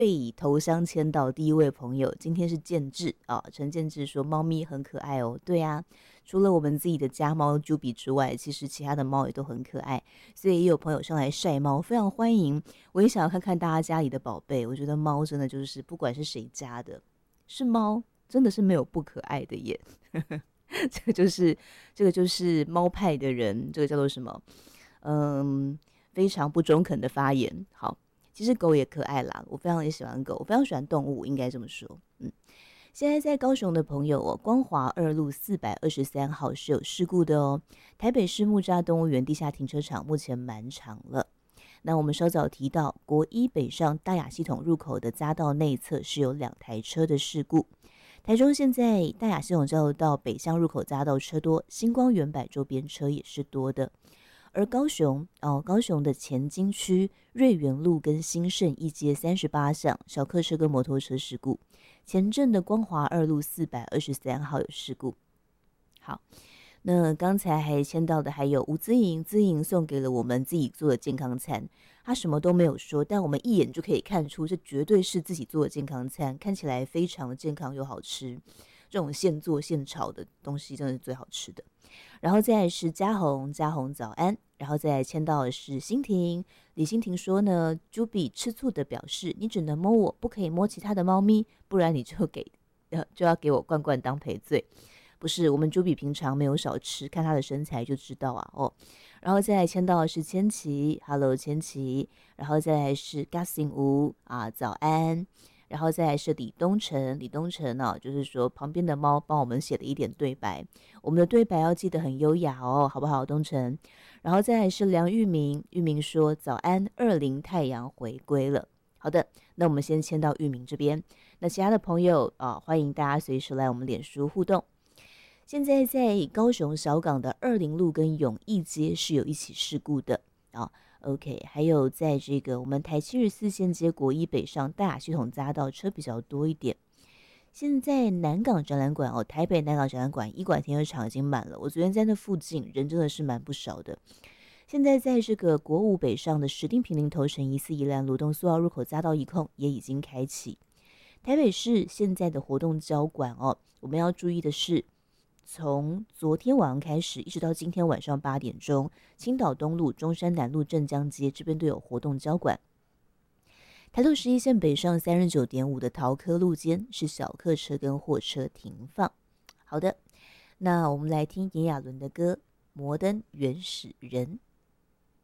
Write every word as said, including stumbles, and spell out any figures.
被头香签到第一位朋友，今天是建志啊，陈建志说猫咪很可爱哦。对啊，除了我们自己的家猫朱比之外，其实其他的猫也都很可爱，所以也有朋友上来晒猫，非常欢迎。我也想要看看大家家里的宝贝，我觉得猫真的就是不管是谁家的，是猫真的是没有不可爱的耶。这个就是这个就是猫派的人，这个叫做什么？嗯，非常不中肯的发言。好。其实狗也可爱啦，我非常也喜欢狗，我非常喜欢动物，应该这么说。嗯，现在在高雄的朋友哦，光华二路四百二十三号是有事故的哦。台北市木栅动物园地下停车场目前满场了。那我们稍早提到，国一北上大雅系统入口的匝道内侧是有两台车的事故。台中现在大雅系统交流道北向入口匝道车多，星光远百周边车也是多的。而高雄哦，高雄的前金区瑞园路跟兴盛一街三十八巷小客车跟摩托车事故，前镇的光华二路四百二十三号有事故。好，那刚才还签到的还有吴姿莹，姿莹送给了我们自己做的健康餐，他什么都没有说，但我们一眼就可以看出这绝对是自己做的健康餐，看起来非常的健康又好吃。这种现做现炒的东西真的是最好吃的。然后再来是嘉宏，嘉宏早安。然后再来签到的是欣婷，李欣婷说呢，朱比吃醋的表示，你只能摸我，不可以摸其他的猫咪，不然你就给呃就要给我罐罐当赔罪。不是，我们朱比平常没有少吃，看他的身材就知道啊哦。然后再来签到的是千琪 ，Hello 千琪，然后再来是 Gassing 吴啊，早安。然后再来是李东城，李东城呢、啊，就是说旁边的猫帮我们写了一点对白，我们的对白要记得很优雅哦，好不好，东城？然后再来是梁玉明，玉明说早安，二零太阳回归了。好的，那我们先签到玉明这边，那其他的朋友啊，欢迎大家随时来我们脸书互动。现在在高雄小港的二林路跟永义街是有一起事故的啊。OK， 还有在这个我们台七十四线街国一北上大雅系统匝道车比较多一点。现在南港展览馆哦，台北南港展览馆一馆停车场已经满了，我昨天在那附近人真的是蛮不少的。现在在这个国五北上的石碇坪林头城一四宜兰罗东苏澳入口匝道一控也已经开启。台北市现在的活动交管哦，我们要注意的是，从昨天晚上开始，一直到今天晚上八点钟，青岛东路、中山南路、镇江街这边都有活动交管。台六十一线北上三十九点五的桃科路间是小客车跟货车停放。好的，那我们来听炎亚纶的歌《摩登原始人》。